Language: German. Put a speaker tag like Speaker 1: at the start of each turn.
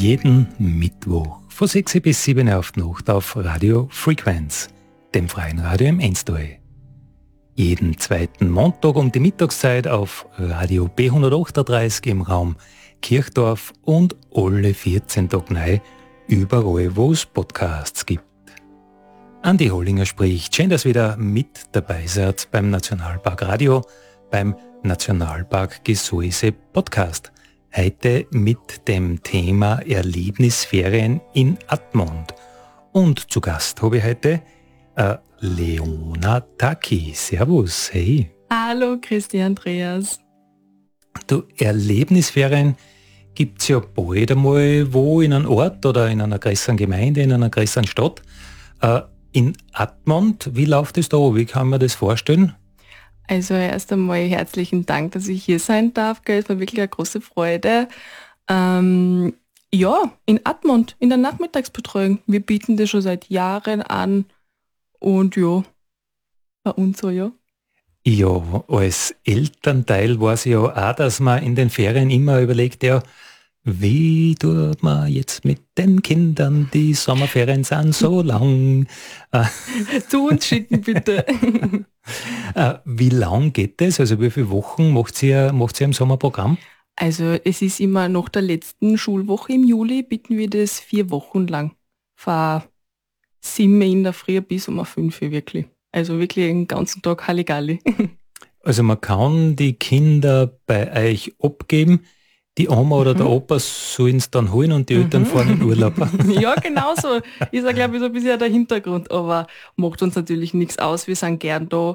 Speaker 1: Jeden Mittwoch von 6 bis 7 auf die Nacht auf Radio Frequenz, dem freien Radio im Enstal. Jeden zweiten Montag um die Mittagszeit auf Radio B138 im Raum Kirchdorf und alle 14 Tage neu überall, wo es Podcasts gibt. Andi Hollinger spricht. Schön, dass ihr wieder mit dabei seid beim Nationalpark Radio, beim Nationalpark Gesäuse Podcast. Heute mit dem Thema Erlebnisferien in Admont. Und zu Gast habe ich heute Leona Taki. Servus, hey.
Speaker 2: Hallo, Christi Andreas.
Speaker 1: Du, Erlebnisferien gibt es ja bald einmal wo in einem Ort oder in einer größeren Gemeinde, in einer größeren Stadt. In Admont, wie läuft es da? Wie kann man das vorstellen?
Speaker 2: Also erst einmal herzlichen Dank, dass ich hier sein darf. Es war wirklich eine große Freude. In Admont, in der Nachmittagsbetreuung. Wir bieten das schon seit Jahren an. Und ja, bei uns so, ja.
Speaker 1: Ja, als Elternteil weiß ich ja auch, dass man in den Ferien immer überlegt, ja, wie tut man jetzt mit den Kindern, die Sommerferien sind so lang?
Speaker 2: Zu uns schicken, bitte.
Speaker 1: Wie lang geht das? Also wie viele Wochen macht ihr im Sommerprogramm?
Speaker 2: Also es ist immer nach der letzten Schulwoche im Juli, bieten wir das 4 Wochen lang. Von 7 in der Früh bis um 5 wirklich. Also wirklich den ganzen Tag Halligalli.
Speaker 1: Also man kann die Kinder bei euch abgeben, die Oma oder der Opa sollen es dann holen und die Eltern fahren in Urlaub.
Speaker 2: Ja, genau so. Ist ja, glaube ich, so ein bisschen der Hintergrund, aber macht uns natürlich nichts aus. Wir sind gern da.